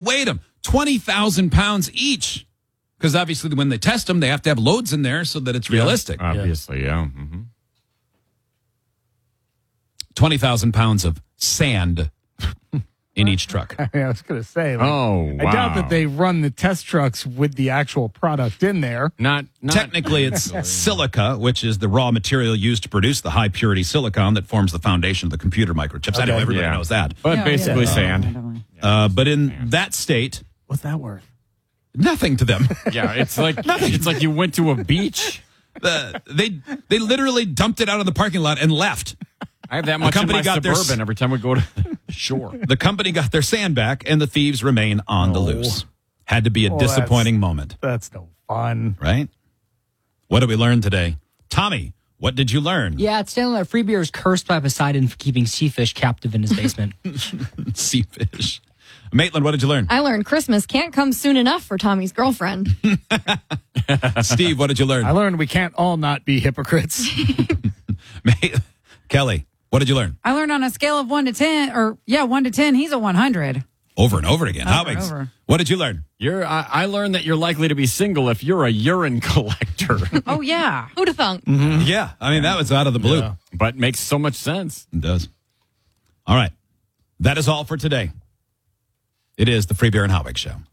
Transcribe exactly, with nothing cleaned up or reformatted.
weighed them. twenty thousand pounds each. Because obviously when they test them, they have to have loads in there so that it's realistic. Yeah, obviously, yeah. Mm-hmm. twenty thousand pounds of sand in each truck. I was going to say. Like, Oh, wow. I doubt that they run the test trucks with the actual product in there. Not, not Technically, it's silica, which is the raw material used to produce the high-purity silicon that forms the foundation of the computer microchips. I know Okay. everybody Yeah. knows that. But Yeah, basically yeah. sand. Uh, but in that state, What's that worth? nothing to them. Yeah, it's like it's like you went to a beach. Uh, they they literally dumped it out of the parking lot and left. I have that much in company my got their Suburban s- every time we go to the shore. The company got their sand back, and the thieves remain on the Oh. loose. Had to be a Well, disappointing moment, That's no fun. right? What did we learn today? Tommy, what did you learn? Yeah, it's saying that Free Beer is cursed by Poseidon for keeping sea fish captive in his basement. Sea fish. Maitland, what did you learn? I learned Christmas can't come soon enough for Tommy's girlfriend. Steve, what did you learn? I learned we can't all not be hypocrites. Ma- Kelly, what did you learn? I learned on a scale of one to ten, or yeah, one to ten, he's a one hundred. Over and over again. Over and Hobbings, over. what did you learn? You're. I, I learned that you're likely to be single if you're a urine collector. Oh, yeah. Who'd have thunk? Yeah, I mean, that was out of the blue. Yeah. But makes so much sense. It does. All right. That is all for today. It is the Free Beer and Hobbig Show.